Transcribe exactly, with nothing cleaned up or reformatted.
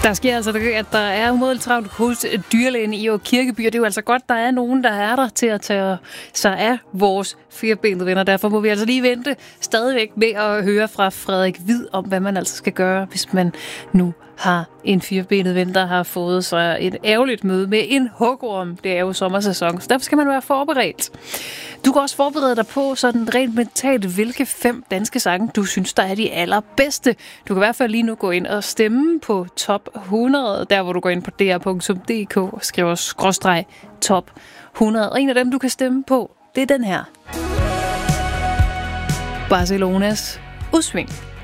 Der sker altså, at der er umådeligt travlt hos dyrlægen i Åge Kirkeby, og det er jo altså godt, der er nogen, der er der til at tage sig af vores firbenede venner. Derfor må vi altså lige vente stadigvæk med at høre fra Frederik Hvid om, hvad man altså skal gøre, hvis man nu har en firbenet ven, der har fået sig et ærgerligt møde med en hugorm. Det er jo sommersæson, så derfor skal man være forberedt. Du kan også forberede dig på sådan rent mentalt, hvilke fem danske sange, du synes, der er de allerbedste. Du kan i hvert fald lige nu gå ind og stemme på top hundrede, der hvor du går ind på d r punktum d k og skriver skråstreg top hundrede. Og en af dem, du kan stemme på, det er den her. Barcelonas Udsving.